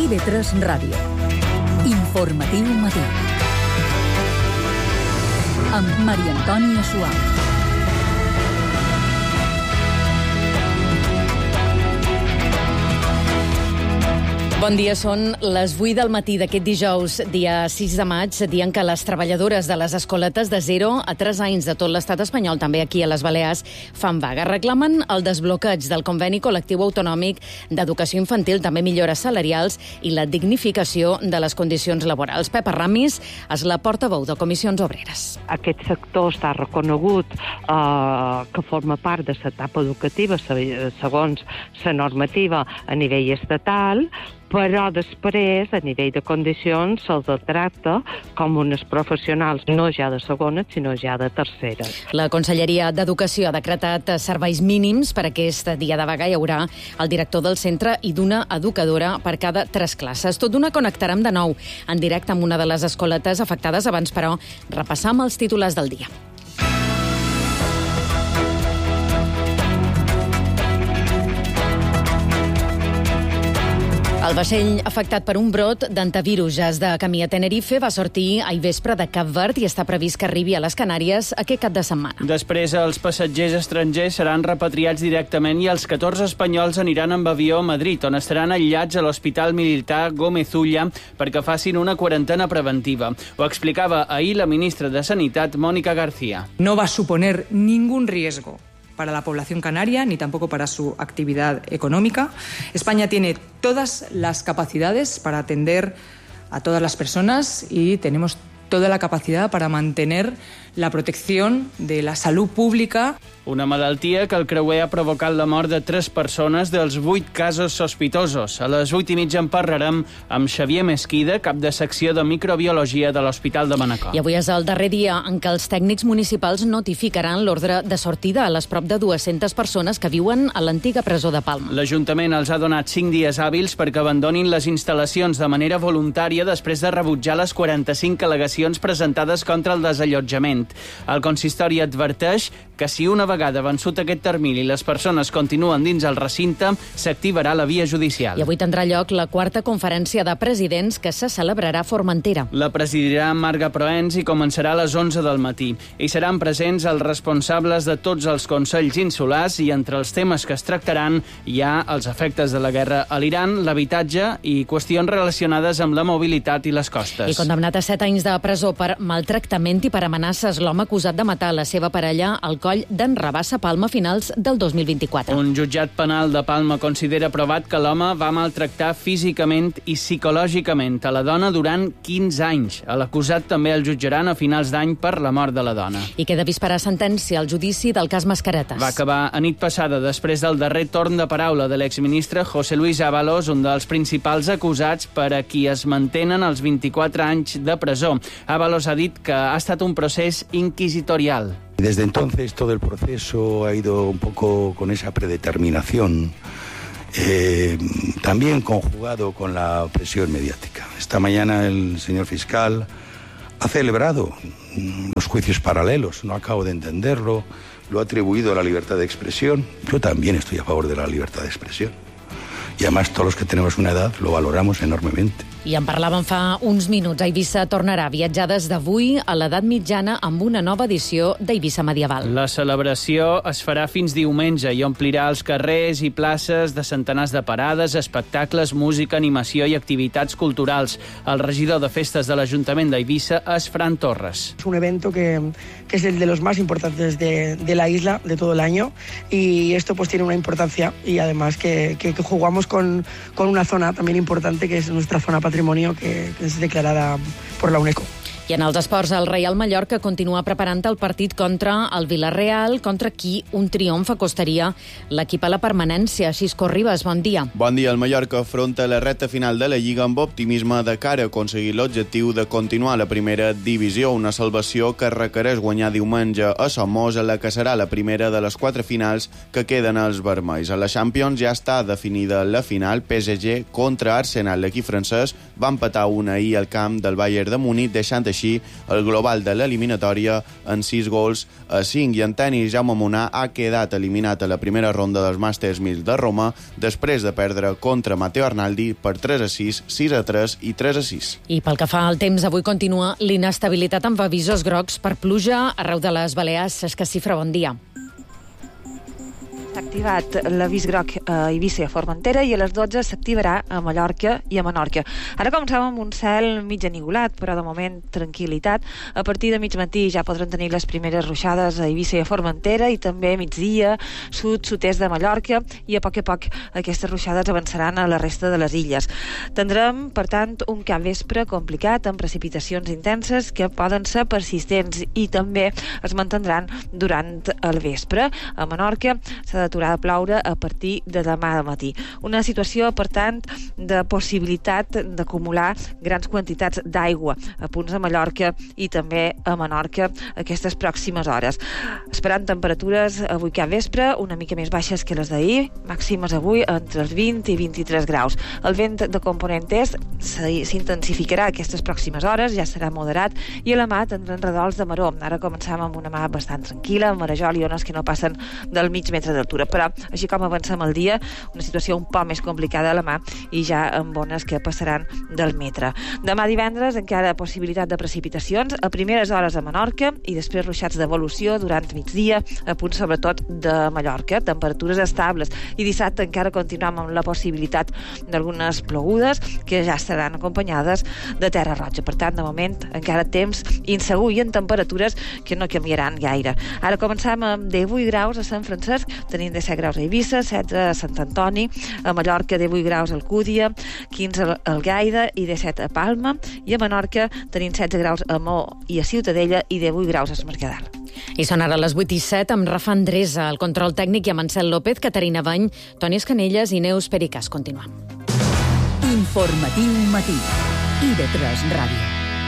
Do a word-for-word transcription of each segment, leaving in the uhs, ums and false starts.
I V tres Ràdio. Informatiu matí. Amb Maria Antònia Suau. Bon dia, són les vuit del matí d'aquest dijous, dia sis de maig, dia en què les treballadores de les escoletes de zero a tres anys de tot l'estat espanyol, també aquí a les Balears, fan vaga. Reclamen el desbloqueig del conveni col·lectiu autonòmic d'educació infantil, també millores salarials i la dignificació de les condicions laborals. Pepa Ramis és la portaveu de Comissions Obreres. Aquest sector està reconegut eh, que forma part de l'etapa educativa segons la normativa a nivell estatal, però després, a nivell de condicions, se'ls tracta com unes professionals no ja de segones, sinó ja de terceres. La Conselleria d'Educació ha decretat serveis mínims per aquest dia de vaga. Hi haurà el director del centre i d'una educadora per cada tres classes. Tot d'una connectarem de nou en directe amb una de les escoletes afectades. Abans, però, repassam els titulars del dia. El vaixell afectat per un brot d'antivirus ja és de camí a Tenerife, va sortir ahir vespre de Cap Verd i està previst que arribi a les Canàries aquest cap de setmana. Després, els passatgers estrangers seran repatriats directament i els catorze espanyols aniran amb avió a Madrid, on estaran aïllats a l'Hospital Militar Gómez Ulla perquè facin una quarantena preventiva. Ho explicava ahir la ministra de Sanitat, Mónica García. No va a suponer ningún riesgo para la población canaria, ni tampoco para su actividad económica. España tiene todas las capacidades para atender a todas las personas y tenemos toda la capacidad para mantener la protección de la salud pública. Una malaltia que el creuer ha provocat la mort de tres persones dels vuit casos sospitosos. A les vuit i mitja en parlarem amb Xavier Mesquida, cap de secció de microbiologia de l'Hospital de Manacor. I avui és el darrer dia en què els tècnics municipals notificaran l'ordre de sortida a les prop de dues-centes persones que viuen a l'antiga presó de Palma. L'Ajuntament els ha donat cinc dies hàbils perquè abandonin les instal·lacions de manera voluntària després de rebutjar les quaranta-cinc al·legacions presentades contra el desallotjament. El consistori adverteix que si una vegada vençut aquest termini les persones continuen dins el recinte, s'activarà la via judicial. I avui tindrà lloc la quarta conferència de presidents que se celebrarà a Formentera. La presidirà Marga Proens i començarà a les onze del matí. Hi seran presents els responsables de tots els consells insulars i entre els temes que es tractaran hi ha els efectes de la guerra a l'Iran, l'habitatge i qüestions relacionades amb la mobilitat i les costes. I condemnat a set anys de presó per maltractament i per amenaces, l'home acusat de matar la seva parella al coll d'en Rabassa, Palma, a finals del dos mil vint-i-quatre. Un jutjat penal de Palma considera provat que l'home va maltractar físicament i psicològicament a la dona durant quinze anys. L'acusat també el jutjaran a finals d'any per la mort de la dona. I queda vist per a sentència al judici del cas Mascaretes. Va acabar a nit passada després del darrer torn de paraula de l'exministre José Luis Ábalos, un dels principals acusats per a qui es mantenen els vint-i-quatre anys de presó. Ábalos ha dit que ha estat un procés inquisitorial. Desde entonces todo el proceso ha ido un poco con esa predeterminación, eh, también conjugado con la presión mediática. Esta mañana el señor fiscal ha celebrado los juicios paralelos, no acabo de entenderlo, lo ha atribuido a la libertad de expresión. Yo también estoy a favor de la libertad de expresión. Y además todos los que tenemos una edad lo valoramos enormemente. I en parlàvem fa uns minuts. Eivissa tornarà a viatjar des d'avui a l'edat mitjana amb una nova edició d'Eivissa Medieval. La celebració es farà fins diumenge i omplirà els carrers i places de centenars de parades, espectacles, música, animació i activitats culturals. El regidor de festes de l'Ajuntament d'Eivissa és Fran Torres. Es un evento que, que es el de los más importantes de, de la isla de todo el año y esto pues tiene una importancia y además que, que, que jugamos con, con una zona también importante que es nuestra zona patrimonio que, que es declarada por la UNESCO. I en els esports, el Reial Mallorca continua preparant el partit contra el Villarreal, contra qui un triomf acostaria l'equip a la permanència. Xisco Ribas, bon dia. Bon dia. El Mallorca afronta la recta final de la Lliga amb optimisme de cara a aconseguir l'objectiu de continuar a la primera divisió, una salvació que requereix guanyar diumenge a Somos, a la que serà la primera de les quatre finals que queden als vermells. A la Champions ja està definida la final. P S G contra Arsenal. L'equip francès va empatar una ahir al camp del Bayern de Múnich, deixant així el global de l'eliminatòria en sis gols a cinc. I en tenis, Jaume Munar ha quedat eliminat a la primera ronda dels Masters mil de Roma després de perdre contra Matteo Arnaldi per tres a sis, sis a tres i tres a sis. I pel que fa al temps, avui continua l'inestabilitat amb avisos grocs per pluja arreu de les Balears. Cesca Cifra, bon dia. S'ha activat l'avís groc a Eivissa i a Formentera i a les dotze s'activarà a Mallorca i a Menorca. Ara comencem amb un cel mig enivolat, però de moment tranquil·litat. A partir de mig matí ja podran tenir les primeres ruixades a Eivissa i a Formentera i també a migdia, sud, sud-est de Mallorca, i a poc a poc aquestes ruixades avançaran a la resta de les illes. Tindrem, per tant, un capvespre complicat amb precipitacions intenses que poden ser persistents i també es mantindran durant el vespre. A Menorca s'ha d'aturar de ploure a partir de demà al matí. Una situació, per tant, de possibilitat d'acumular grans quantitats d'aigua a punts de Mallorca i també a Menorca aquestes pròximes hores. Esperant temperatures avui cap vespre una mica més baixes que les d'ahir, màximes avui entre els vint i vint-i-tres graus. El vent de component est s'intensificarà aquestes pròximes hores, ja serà moderat, i a la mà tindran redols de maró. Ara començam amb una mà bastant tranquil·la, amb marejol i ones que no passen del mig metre d'altura. Però, així com avancem el dia, una situació un poc més complicada a la mà i ja amb ones que passaran del metre. Demà divendres encara possibilitat de precipitacions a primeres hores a Menorca i després ruixats d'evolució durant migdia a punts sobretot de Mallorca, temperatures estables, i dissabte encara continuem amb la possibilitat d'algunes plogudes que ja estaran acompanyades de terra roja. Per tant, de moment encara temps insegur i en temperatures que no canviaran gaire. Ara començam amb divuit graus a Sant Francesc, tenim disset graus a Eivissa, setze a Sant Antoni, a Mallorca divuit graus a Alcúdia, quinze a Algaida i disset a Palma, i a Menorca tenim setze graus a Mó i a Ciutadella i divuit graus a Es Mercadal. I són ara les vuit i set amb Rafa Andresa, el control tècnic, i amb Ansel López, Caterina Bany, Toni Escanelles i Neus Pericàs. Continuem. Informatiu matí. I de tres Ràdio.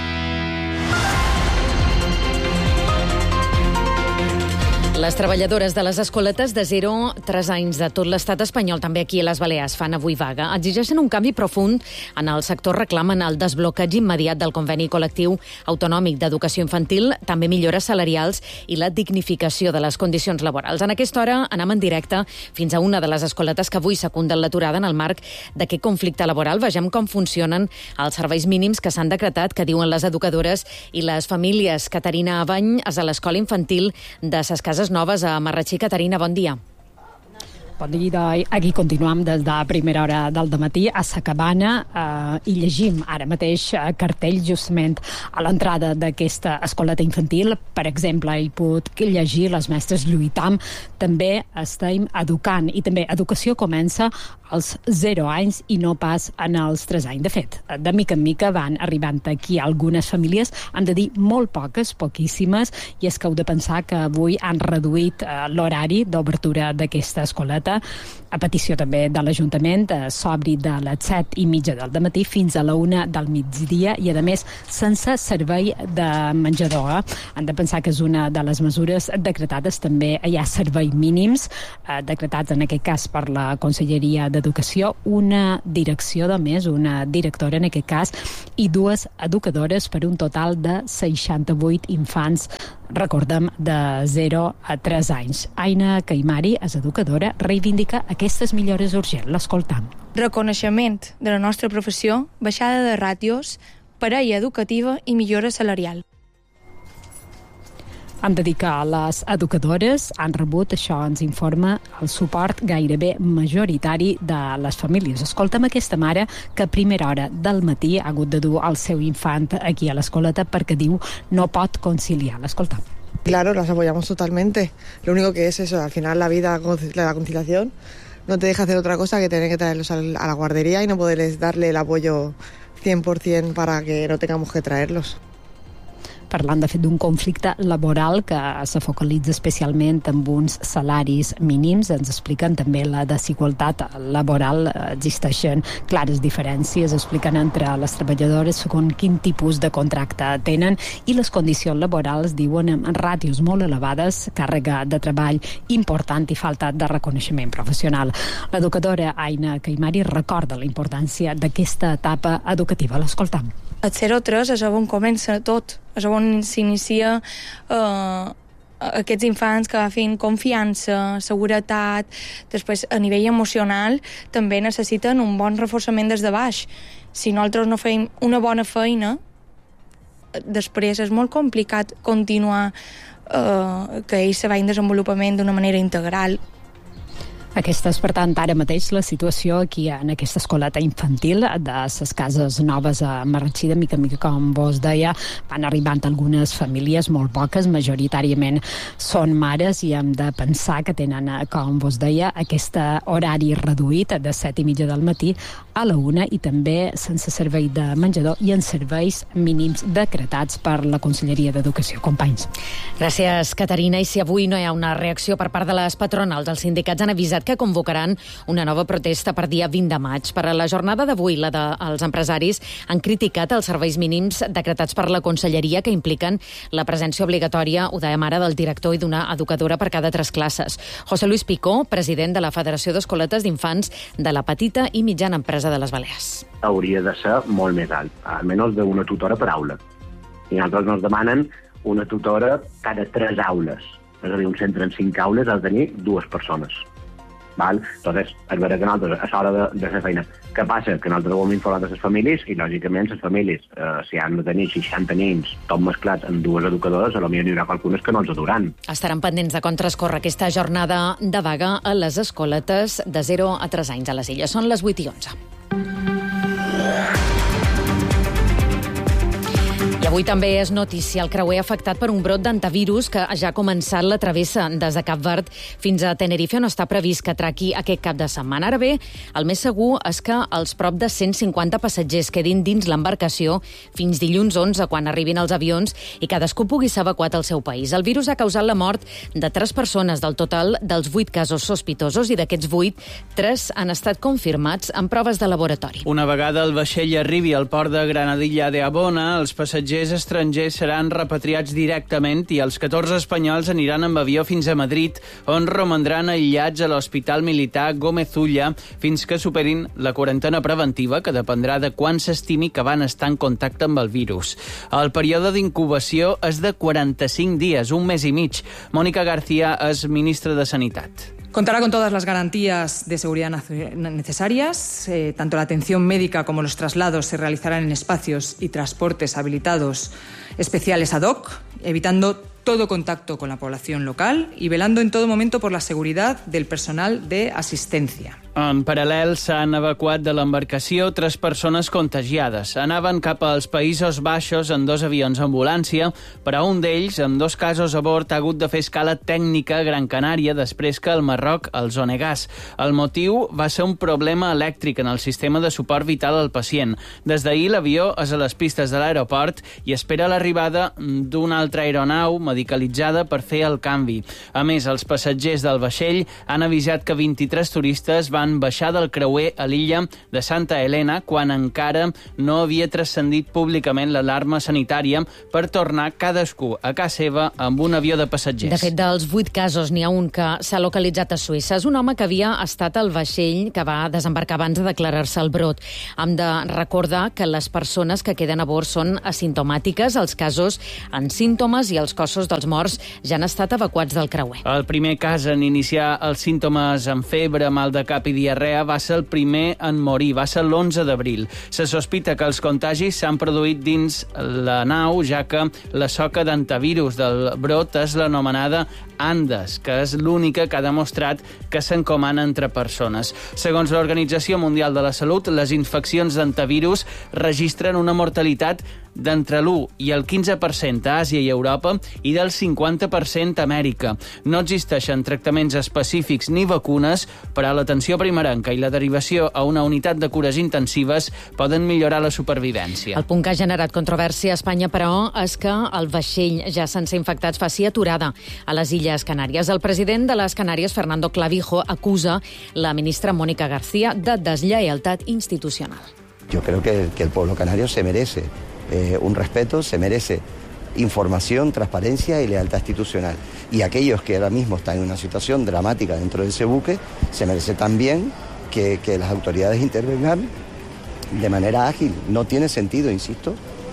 Les treballadores de les escoletes de zero a tres anys de tot l'estat espanyol, també aquí a les Balears, fan avui vaga. Exigeixen un canvi profund en el sector, reclamen el desblocatge immediat del conveni col·lectiu autonòmic d'educació infantil, també millores salarials i la dignificació de les condicions laborals. En aquesta hora anem en directe fins a una de les escoletes que avui secunden l'aturada en el marc d'aquest conflicte laboral. Vegem com funcionen els serveis mínims que s'han decretat, que diuen les educadores i les famílies. Caterina Bany és a l'escola infantil de Ses Cases Noves a Marratxí. Caterina, bon dia. Bon dia. Aquí continuem des de primera hora del dematí a Sa Cabana eh, i llegim ara mateix eh, cartells justament a l'entrada d'aquesta escoleta infantil. Per exemple, hi puc llegir les mestres lluitam. També estem educant i també educació comença als zero anys i no pas en els tres anys. De fet, de mica en mica van arribant aquí algunes famílies, hem de dir molt poques, poquíssimes, i és que heu de pensar que avui han reduït eh, l'horari d'obertura d'aquesta escoleta, a petició també de l'Ajuntament, eh, s'obri de les set i mitja del dematí fins a la una del migdia i, a més, sense servei de menjador. Eh? Han de pensar que és una de les mesures decretades. També hi ha serveis mínims eh, decretats, en aquest cas, per la Conselleria d'Educació, una direcció, de més, una directora, en aquest cas, i dues educadores per un total de seixanta-vuit infants, recordem, de zero a tres anys. Aina Caimari és educadora, reivindica aquestes millores urgents. L'escoltam. Reconeixement de la nostra professió, baixada de ràtios, parella educativa i millora salarial. Hem de dir que les educadores han rebut, això ens informa, el suport gairebé majoritari de les famílies. Escolta'm aquesta mare que a primera hora del matí ha hagut de dur el seu infant aquí a l'escoleta perquè diu no pot conciliar. L'escoltam. Claro, las apoyamos totalmente. Lo único que es eso, al final la vida, la conciliación, no te deja hacer otra cosa que tener que traerlos a la guardería y no poderles darle el apoyo cien por ciento para que no tengamos que traerlos. Parlant, de fet, d'un conflicte laboral que se focalitza especialment amb uns salaris mínims. Ens expliquen també la desigualtat laboral. Existeixen clares diferències, expliquen, entre les treballadores segons quin tipus de contracte tenen i les condicions laborals, diuen, amb ràtios molt elevades, càrrega de treball important i falta de reconeixement professional. L'educadora Aina Caimari recorda la importància d'aquesta etapa educativa. L'escoltam. El zero tres és on comença tot, és on s'inicia eh, aquests infants que agafin confiança, seguretat, després a nivell emocional també necessiten un bon reforçament des de baix. Si nosaltres no fem una bona feina, després és molt complicat continuar eh, que ells se vagin desenvolupament d'una manera integral. Aquesta és, per tant, ara mateix la situació aquí en aquesta escoleta infantil de les cases noves a Marratxí. De mica en mica, com vos deia, van arribant algunes famílies, molt poques, majoritàriament són mares, i hem de pensar que tenen, com vos deia, aquest horari reduït de set i mitja del matí a la una, i també sense servei de menjador i en serveis mínims decretats per la Conselleria d'Educació. Companys. Gràcies, Caterina. I si avui no hi ha una reacció per part de les patronals, els sindicats han avisat que convocaran una nova protesta per dia vint de maig. Per a la jornada d'avui, la dels empresaris han criticat els serveis mínims decretats per la Conselleria, que impliquen la presència obligatòria, ho dèiem ara, del director i d'una educadora per cada tres classes. José Luis Picó, president de la Federació d'Escoletes d'Infants de la Petita i Mitjana Empresa de les Balears. Hauria de ser molt més alt, almenys d'una tutora per aula. I nosaltres ens demanen una tutora cada tres aules. És a dir, un centre en cinc aules ha de tenir dues persones. Val? Entonces, és vera que nosaltres, és hora de, de fer feina. Què passa? Que nosaltres ho hem informat a les famílies i, lògicament, les famílies, eh, si han de tenir seixanta nens, tot mesclats amb dues educadores, a lo millor n'hi haurà qualcunes que no els aduran. Estaran pendents de com transcorre aquesta jornada de vaga a les escoletes de zero a tres anys a les Illes. Són les vuit i onze. Avui també és notícia el creuer afectat per un brot d'antivirus que ja ha començat la travessa des de Cap Verd fins a Tenerife, on està previst que atraqui aquest cap de setmana. Ara bé, el més segur és que els prop de cent cinquanta passatgers quedin dins l'embarcació fins dilluns onze, quan arribin els avions i cadascú pugui ser evacuat al seu país. El virus ha causat la mort de tres persones del total dels vuit casos sospitosos, i d'aquests vuit, tres han estat confirmats en proves de laboratori. Una vegada el vaixell arribi al port de Granadilla de Abona, els passatgers estrangers seran repatriats directament i els catorze espanyols aniran amb avió fins a Madrid, on romandran aïllats a l'Hospital Militar Gómez Ulla fins que superin la quarantena preventiva, que dependrà de quan s'estimi que van estar en contacte amb el virus. El període d'incubació és de quaranta-cinc dies, un mes i mig. Mónica García és ministra de Sanitat. Contará con todas las garantías de seguridad necesarias. Eh, tanto la atención médica como los traslados se realizarán en espacios y transportes habilitados especiales ad hoc, evitando todo contacto con la población local y velando en todo momento por la seguridad del personal de asistencia. En paral·lel, s'han evacuat de l'embarcació tres persones contagiades. Anaven cap als Països Baixos en dos avions ambulància, però un d'ells, amb dos casos a bord, ha hagut de fer escala tècnica a Gran Canària després que el Marroc els ho negàs. El motiu va ser un problema elèctric en el sistema de suport vital al pacient. Des d'ahir, l'avió és a les pistes de l'aeroport i espera l'arribada d'una altra aeronau medicalitzada per fer el canvi. A més, els passatgers del vaixell han avisat que vint-i-tres turistes van baixar del creuer a l'illa de Santa Helena quan encara no havia transcendit públicament l'alarma sanitària per tornar cadascú a casa seva amb un avió de passatgers. De fet, dels vuit casos n'hi ha un que s'ha localitzat a Suïssa. És un home que havia estat al vaixell que va desembarcar abans de declarar-se el brot. Hem de recordar que les persones que queden a bord són asimptomàtiques, els casos amb símptomes i els cossos dels morts ja han estat evacuats del creuer. El primer cas en iniciar els símptomes amb febre, mal de cap i diarrea va ser el primer en morir, va ser l'onze d'abril. Se sospita que els contagis s'han produït dins la nau, ja que la soca d'antivirus del brot és l'anomenada Andes, que és l'única que ha demostrat que s'encomana entre persones. Segons l'Organització Mundial de la Salut, les infeccions d'antivirus registren una mortalitat d'entre l'u i el quinze per cent a Àsia i Europa i del cinquanta per cent a Amèrica. No existeixen tractaments específics ni vacunes, però l'atenció primerenca i la derivació a una unitat de cures intensives poden millorar la supervivència. El punt que ha generat controvèrsia a Espanya, però, és que el vaixell ja sense infectats faci aturada a les Illes Canàries. El president de les Canàries, Fernando Clavijo, acusa la ministra Mónica García de deslleialtat institucional. Yo creo que, que el pueblo canario se merece Eh, un respeto, se merece información, transparencia y lealtad institucional. Y aquellos que ahora mismo están en una situación dramática dentro de ese buque, se merece también que, que las autoridades intervengan de manera ágil. No tiene sentido, insisto,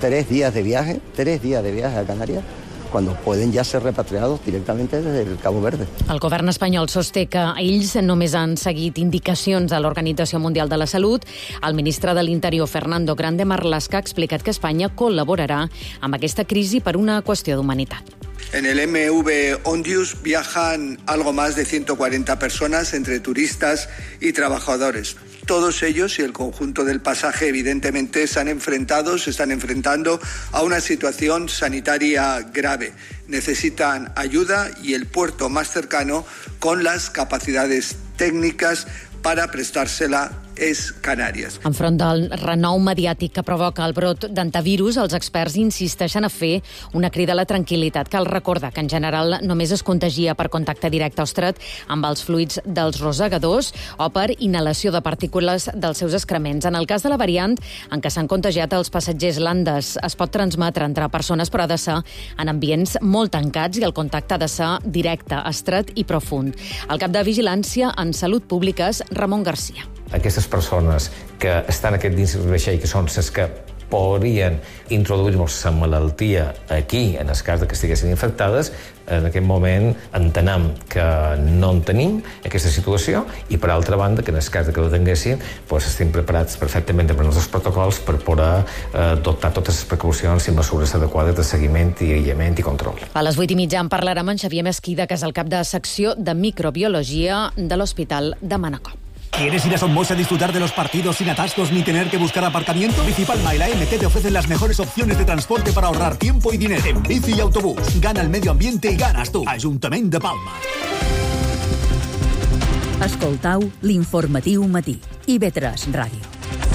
tres días de viaje, tres días de viaje a Canarias, cuando pueden ya ser repatriados directamente desde el Cabo Verde. El govern espanyol sosté que ells només han seguit indicacions de l'Organització Mundial de la Salut. El ministre de l'Interior, Fernando Grande Marlaska, ha explicat que Espanya col·laborarà amb aquesta crisi per una qüestió d'humanitat. En el M V Ondius viajan algo más de ciento cuarenta personas entre turistas y trabajadores. Todos ellos y el conjunto del pasaje evidentemente están enfrentados, se están enfrentando a una situación sanitaria grave. Necesitan ayuda y el puerto más cercano con las capacidades técnicas para prestársela és Canàries. Enfront del renou mediàtic que provoca el brot d'antivirus, els experts insisteixen a fer una crida a la tranquil·litat. Cal recordar que en general només es contagia per contacte directe o estret amb els fluids dels rosegadors o per inhalació de partícules dels seus excrements. En el cas de la variant en què s'han contagiat els passatgers landes, es pot transmetre entre persones, però ha de ser en ambients molt tancats i el contacte ha de ser directe, estret i profund. El cap de Vigilància en Salut Pública és Ramon Garcia. Aquestes persones que estan aquest dins del vaixell, que són les que podrien introduir-nos la malaltia aquí, en el cas que estiguessin infectades, en aquest moment entenem que no en tenim aquesta situació i, per altra banda, que en el cas que ho tinguessin, doncs estem preparats perfectament amb els nostres protocols per poder eh, adoptar totes les precaucions i mesures adequades de seguiment i aïllament i control. A les vuit i mitja en parlarem amb Xavier Mesquida, que és el cap de secció de microbiologia de l'Hospital de Manacor. ¿Quieres ir a Somos a disfrutar de los partidos sin atascos ni tener que buscar aparcamiento? Bicipalma y la M T te ofrecen las mejores opciones de transporte para ahorrar tiempo y dinero. En bici y autobús. Gana el medio ambiente y ganas tú. Ajuntament de Palma. Escoltau l'informatiu matí. I ve tres Ràdio.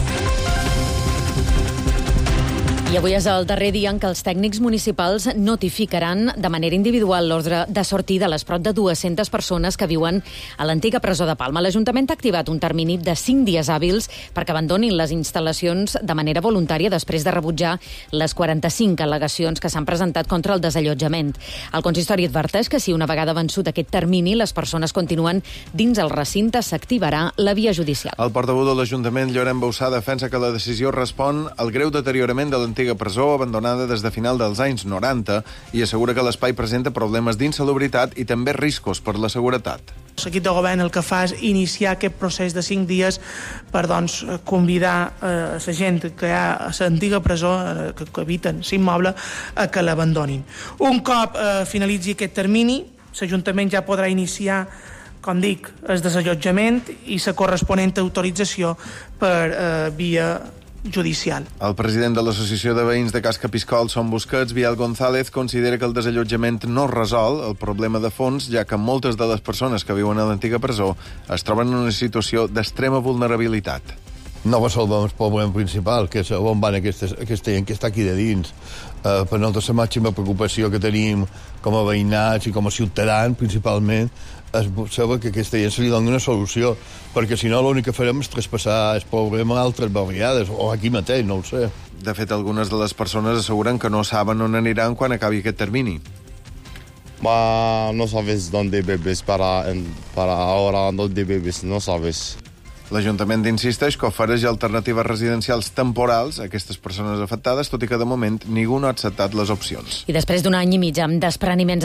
I avui és el darrer dia en què els tècnics municipals notificaran de manera individual l'ordre de sortida a les prop de dues-centes persones que viuen a l'antiga presó de Palma. L'Ajuntament ha activat un termini de cinc dies hàbils perquè abandonin les instal·lacions de manera voluntària després de rebutjar les quaranta-cinc al·legacions que s'han presentat contra el desallotjament. El consistori adverteix que si una vegada vençut aquest termini les persones continuen dins el recinte, s'activarà la via judicial. El portaveu de l'Ajuntament, Llorenç Bausà, defensa que la decisió respon al greu deteriorament de l'antiga presó abandonada des de final dels anys noranta i assegura que l'espai presenta problemes d'insalubritat i també riscos per la seguretat. L'equip de govern el que fa és iniciar aquest procés de cinc dies per doncs, convidar eh, la gent que hi ha a l'antiga presó, eh, que, que habiten l'immoble, a que l'abandonin. Un cop eh, finalitzi aquest termini, l'Ajuntament ja podrà iniciar, com dic, el desallotjament i la corresponent autorització per eh, via judicial. El president de l'Associació de Veïns de Casca Piscol, Son Busquets, Biel González, considera que el desallotjament no resol el problema de fons, ja que moltes de les persones que viuen a l'antiga presó es troben en una situació d'extrema vulnerabilitat. No resolvem el problema principal, que és on van aquesta, aquesta gent que està aquí de dins. Uh, per nosaltres la màxima preocupació que tenim com a veïnats i com a ciutadans, principalment, és saber que aquesta gent se li doni una solució, perquè si no l'únic que farem és traspassar el problema a altres barriades, o aquí mateix, no ho sé. De fet, algunes de les persones asseguren que no saben on aniran quan acabi aquest termini. Ma no sabes dónde vives para, para ahora, dónde vives, no sabes. L'Ajuntament insisteix que ofereix alternatives residencials temporals a aquestes persones afectades, tot i que de moment ningú no ha acceptat les opcions. I després d'un any i mig amb despreniments